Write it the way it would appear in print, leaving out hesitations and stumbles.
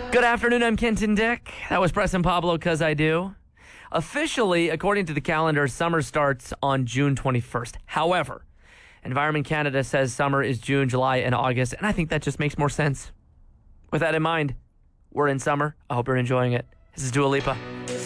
Good afternoon, I'm Kenton Dick. That was Preston Pablo, 'Cause I Do. Officially, according to the calendar, summer starts on June 21st. However, Environment Canada says summer is June, July, and August, and I think that just makes more sense. With that in mind, we're in summer. I hope you're enjoying it. This is Dua Lipa.